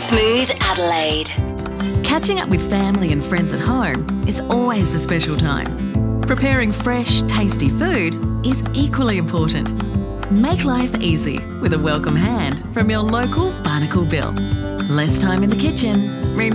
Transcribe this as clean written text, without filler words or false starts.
Smooth Adelaide. Catching up with family and friends at home is always a special time. Preparing fresh, tasty food is equally important. Make life easy with a welcome hand from your local Barnacle Bill. Less time in the kitchen means